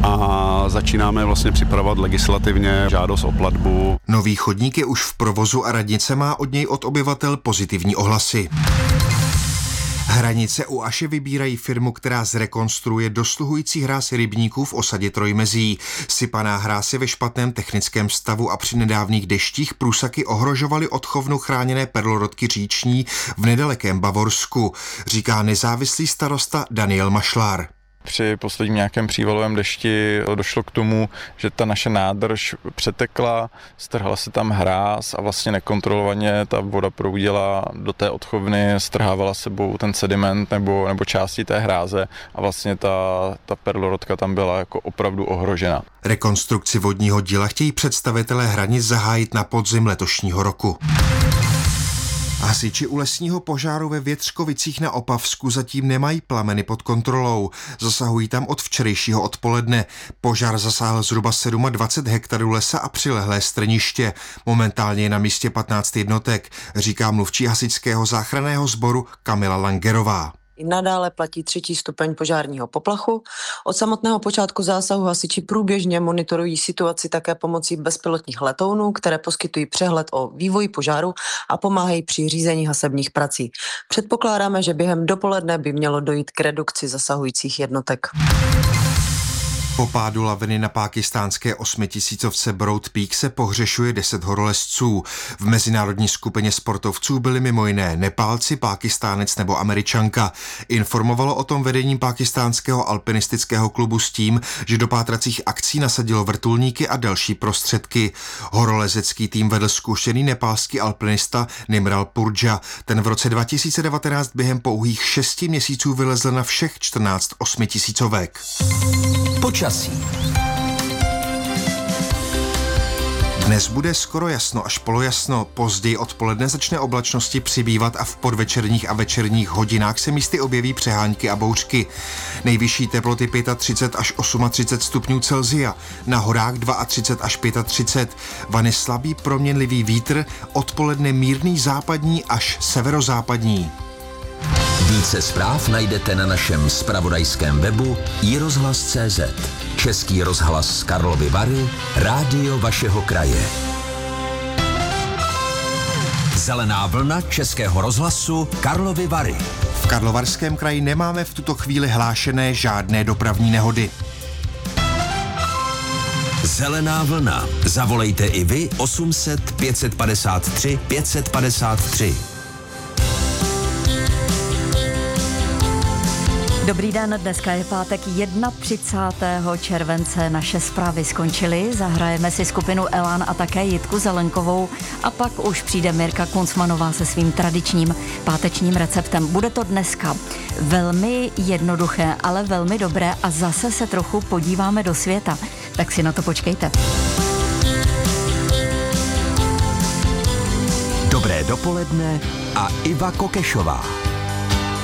a začínáme vlastně připravovat legislativně žádost o platbu. Nový chodník je už v provozu a radnice má od něj od obyvatel pozitivní ohlasy. Hranice u Aše vybírají firmu, která zrekonstruuje dosluhující hráz rybníků v osadě Trojmezí. Sypaná hráz je ve špatném technickém stavu a při nedávných deštích průsaky ohrožovaly odchovnu chráněné perlorodky říční v nedalekém Bavorsku, říká nezávislý starosta Daniel Mašlár. Při posledním nějakém přívalovém dešti došlo k tomu, že ta naše nádrž přetekla, strhla se tam hráz a vlastně nekontrolovaně ta voda proudila do té odchovny, strhávala sebou ten sediment nebo části té hráze a vlastně ta perlorodka tam byla jako opravdu ohrožena. Rekonstrukci vodního díla chtějí představitelé hranic zahájit na podzim letošního roku. Hasiči u lesního požáru ve Větřkovicích na Opavsku zatím nemají plameny pod kontrolou. Zasahují tam od včerejšího odpoledne. Požár zasáhl zhruba 27 hektarů lesa a přilehlé strniště. Momentálně je na místě 15 jednotek, říká mluvčí hasičského záchranného sboru Kamila Langerová. I nadále platí 3. stupeň požárního poplachu. Od samotného počátku zásahu hasiči průběžně monitorují situaci také pomocí bezpilotních letounů, které poskytují přehled o vývoji požáru a pomáhají při řízení hasebních prací. Předpokládáme, že během dopoledne by mělo dojít k redukci zasahujících jednotek. Po pádu laviny na pákistánské 8000 Broad Peak se pohřešuje 10 horolezců. V mezinárodní skupině sportovců byli mimo jiné Nepálci, Pákistánec nebo Američanka. Informovalo o tom vedení pákistánského alpinistického klubu s tím, že do pátracích akcí nasadilo vrtulníky a další prostředky. Horolezecký tým vedl zkušený nepálský alpinista Nimral Purdža. Ten v roce 2019 během pouhých 6 měsíců vylezl na všech 14 8000. Počasí. Dnes bude skoro jasno až polojasno, později odpoledne začne oblačnosti přibývat a v podvečerních a večerních hodinách se místy objeví přehánky a bouřky. Nejvyšší teploty 35 až 38 stupňů Celsia, na horách 32 až 35, vany slabý proměnlivý vítr, odpoledne mírný západní až severozápadní. Více zpráv najdete na našem zpravodajském webu iRozhlas.cz. Český rozhlas z Karlovy Vary, rádio vašeho kraje. Zelená vlna Českého rozhlasu Karlovy Vary. V Karlovarském kraji nemáme v tuto chvíli hlášené žádné dopravní nehody. Zelená vlna. Zavolejte i vy 800 553 553. Dobrý den, dneska je pátek 31. července. Naše zprávy skončily, zahrajeme si skupinu Elán a také Jitku Zelenkovou a pak už přijde Mirka Kuncmanová se svým tradičním pátečním receptem. Bude to dneska velmi jednoduché, ale velmi dobré a zase se trochu podíváme do světa. Tak si na to počkejte. Dobré dopoledne a Iva Kokešová.